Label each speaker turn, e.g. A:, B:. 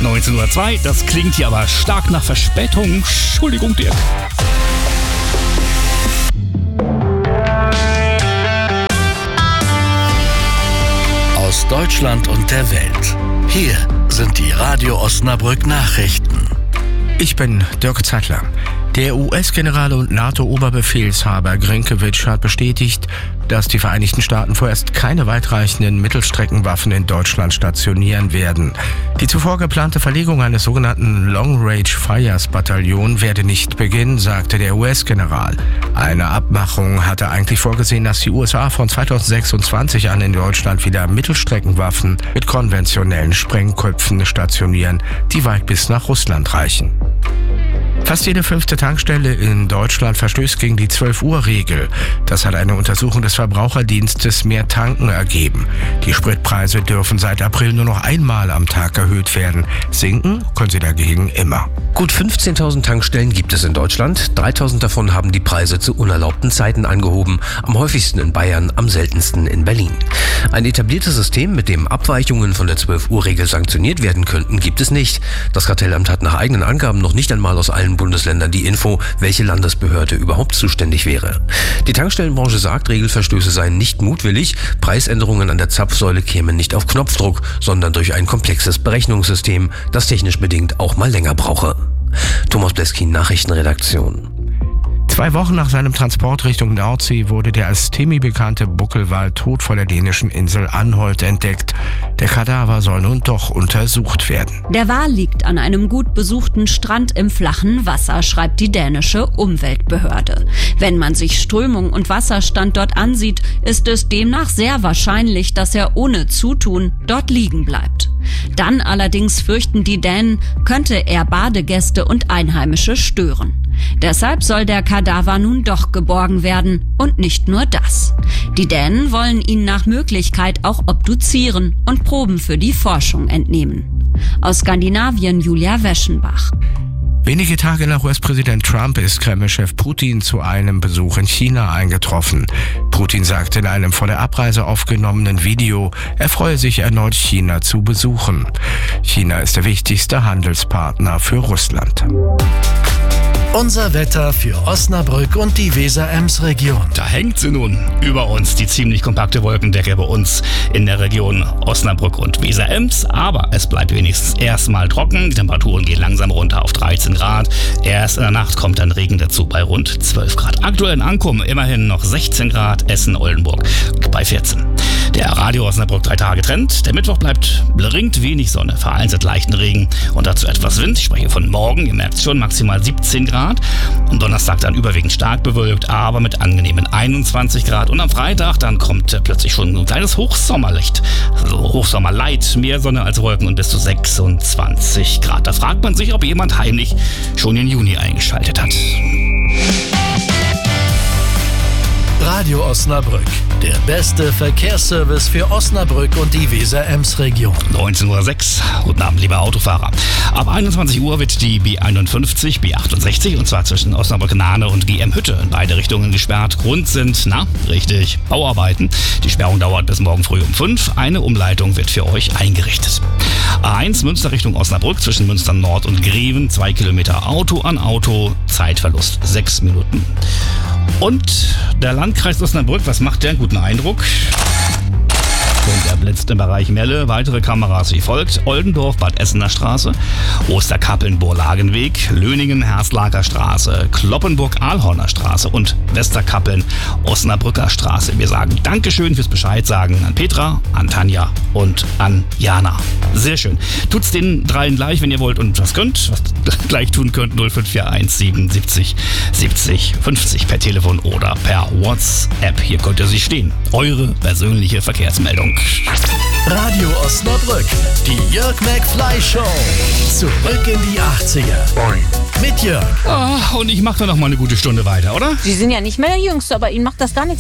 A: 19:02. Das klingt hier aber stark nach Verspätung. Entschuldigung, Dirk.
B: Aus Deutschland und der Welt. Hier sind die Radio Osnabrück Nachrichten.
C: Ich bin Dirk Zeitler. Der US-General und NATO-Oberbefehlshaber Grynkewitsch hat bestätigt, dass die Vereinigten Staaten vorerst keine weitreichenden Mittelstreckenwaffen in Deutschland stationieren werden. Die zuvor geplante Verlegung eines sogenannten Long-Range-Fires-Bataillon werde nicht beginnen, sagte der US-General. Eine Abmachung hatte eigentlich vorgesehen, dass die USA von 2026 an in Deutschland wieder Mittelstreckenwaffen mit konventionellen Sprengköpfen stationieren, die weit bis nach Russland reichen. Fast jede 5. Tankstelle in Deutschland verstößt gegen die 12-Uhr-Regel. Das hat eine Untersuchung des Verbraucherdienstes Mehr Tanken ergeben. Die Spritpreise dürfen seit April nur noch einmal am Tag erhöht werden. Sinken können sie dagegen immer.
D: Gut 15.000 Tankstellen gibt es in Deutschland. 3.000 davon haben die Preise zu unerlaubten Zeiten angehoben. Am häufigsten in Bayern, am seltensten in Berlin. Ein etabliertes System, mit dem Abweichungen von der 12-Uhr-Regel sanktioniert werden könnten, gibt es nicht. Das Kartellamt hat nach eigenen Angaben noch nicht einmal aus allen Bundesländern die Info, welche Landesbehörde überhaupt zuständig wäre. Die Tankstellenbranche sagt, Regelverstöße seien nicht mutwillig, Preisänderungen an der Zapfsäule kämen nicht auf Knopfdruck, sondern durch ein komplexes Berechnungssystem, das technisch bedingt auch mal länger brauche. Thomas Bleskin, Nachrichtenredaktion.
C: 2 Wochen nach seinem Transport Richtung Nordsee wurde der als Temi bekannte Buckelwal tot vor der dänischen Insel Anholt entdeckt. Der Kadaver soll nun doch untersucht werden.
E: Der Wal liegt an einem gut besuchten Strand im flachen Wasser, schreibt die dänische Umweltbehörde. Wenn man sich Strömung und Wasserstand dort ansieht, ist es demnach sehr wahrscheinlich, dass er ohne Zutun dort liegen bleibt. Dann allerdings fürchten die Dänen, könnte er Badegäste und Einheimische stören. Deshalb soll der Kadaver nun doch geborgen werden und nicht nur das. Die Dänen wollen ihn nach Möglichkeit auch obduzieren und Proben für die Forschung entnehmen. Aus Skandinavien Julia Weschenbach.
C: Wenige Tage nach US-Präsident Trump ist Kreml-Chef Putin zu einem Besuch in China eingetroffen. Putin sagte in einem vor der Abreise aufgenommenen Video, er freue sich erneut China zu besuchen. China ist der wichtigste Handelspartner für Russland.
B: Unser Wetter für Osnabrück und die Weser-Ems-Region.
A: Da hängt sie nun über uns, die ziemlich kompakte Wolkendecke bei uns in der Region Osnabrück und Weser-Ems. Aber es bleibt wenigstens erstmal trocken. Die Temperaturen gehen langsam runter auf 13 Grad. Erst in der Nacht kommt dann Regen dazu bei rund 12 Grad. Aktuell in Ankum immerhin noch 16 Grad, Essen-Oldenburg bei 14. Der Radio Osnabrück 3 Tage Trend. Der Mittwoch bleibt bringt wenig Sonne, vereinzelt leichten Regen und dazu etwas Wind. Ich spreche von morgen, ihr merkt schon, maximal 17 Grad. Am Donnerstag dann überwiegend stark bewölkt, aber mit angenehmen 21 Grad. Und am Freitag dann kommt plötzlich schon ein kleines Hochsommerlicht. Also Hochsommerlight, mehr Sonne als Wolken und bis zu 26 Grad. Da fragt man sich, ob jemand heimlich schon den Juni eingeschaltet hat.
B: Radio Osnabrück, der beste Verkehrsservice für Osnabrück und die Weser-Ems-Region.
A: 19:06 Uhr. Guten Abend, lieber Autofahrer. Ab 21 Uhr wird die B51, B68, und zwar zwischen Osnabrück-Nahne und GM-Hütte in beide Richtungen gesperrt. Grund sind, richtig, Bauarbeiten. Die Sperrung dauert bis morgen früh um 5. Eine Umleitung wird für euch eingerichtet. A1 Münster Richtung Osnabrück zwischen Münster Nord und Greven, 2 Kilometer Auto an Auto, Zeitverlust 6 Minuten. Und der Landkreis Osnabrück, was macht der? Einen guten Eindruck. Und er blitzt im Bereich Melle. Weitere Kameras wie folgt: Oldendorf, Bad Essener Straße, Osterkappeln, Burlagenweg, Löningen, Herslaker Straße, Kloppenburg, Ahlhorner Straße und Westerkappeln, Osnabrücker Straße. Wir sagen Dankeschön fürs Bescheid sagen an Petra, an Tanja und an Jana. Sehr schön. Tut's den dreien gleich, wenn ihr wollt und was könnt, was gleich tun könnt. 0541 77 70 50 per Telefon oder per WhatsApp. Hier könnt ihr sie stehen. Eure persönliche Verkehrsmeldung.
B: Radio Osnabrück, die Jörg McFly Show. Zurück in die 80er. Mit Jörg.
A: Und ich mache da noch mal eine gute Stunde weiter, oder?
F: Sie sind ja nicht mehr der Jüngste, aber Ihnen macht das gar nichts